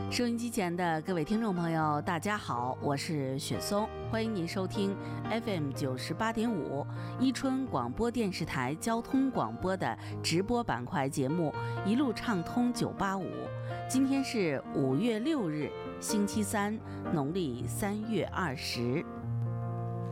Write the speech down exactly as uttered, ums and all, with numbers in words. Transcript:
收音机前的各位听众朋友，大家好，我是雪松，欢迎您收听 F M 九十八点五伊春广播电视台交通广播的直播板块节目《一路畅通九八五》。今天是五月六日，星期三，农历三月二十。